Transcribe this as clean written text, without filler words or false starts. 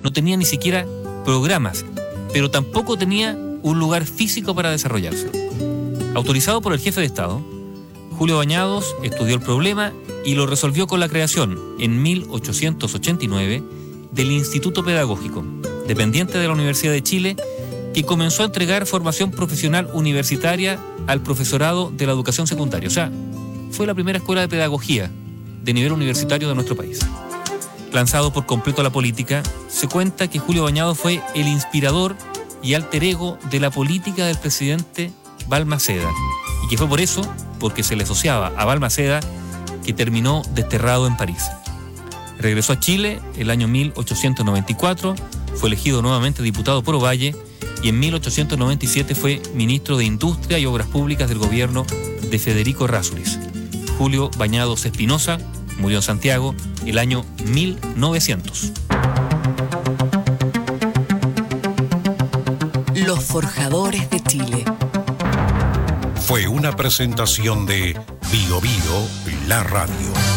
no tenía ni siquiera programas, pero tampoco tenía un lugar físico para desarrollarse. Autorizado por el jefe de Estado, Julio Bañados estudió el problema y lo resolvió con la creación, en 1889, del Instituto Pedagógico, dependiente de la Universidad de Chile, que comenzó a entregar formación profesional universitaria al profesorado de la educación secundaria. O sea, fue la primera escuela de pedagogía de nivel universitario de nuestro país. Lanzado por completo a la política, se cuenta que Julio Bañados fue el inspirador y alter ego de la política del presidente Balmaceda, y que fue por eso, porque se le asociaba a Balmaceda, que terminó desterrado en París. Regresó a Chile el año 1894, fue elegido nuevamente diputado por Ovalle y en 1897 fue ministro de Industria y Obras Públicas del gobierno de Federico Errázuriz. Julio Bañados Espinosa murió en Santiago el año 1900. Los Forjadores de Chile. Fue una presentación de Bio Bio, la radio.